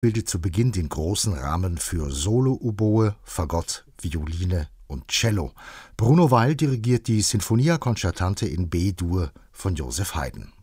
bildet zu Beginn den großen Rahmen für Solo-Oboe, Fagott, Violine und Cello. Bruno Weil dirigiert die Sinfonia Concertante in B-Dur von Joseph Haydn.